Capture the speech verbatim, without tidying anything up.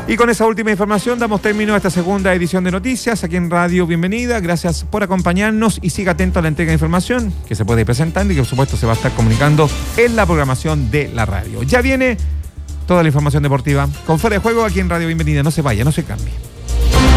Y con esa última información damos término a esta segunda edición de Noticias aquí en Radio Bienvenida. Gracias por acompañarnos y siga atento a la entrega de información que se puede ir presentando y que por supuesto se va a estar comunicando en la programación de la radio. Ya viene toda la información deportiva con Fuera de Juego aquí en Radio Bienvenida. No se vaya, no se cambie.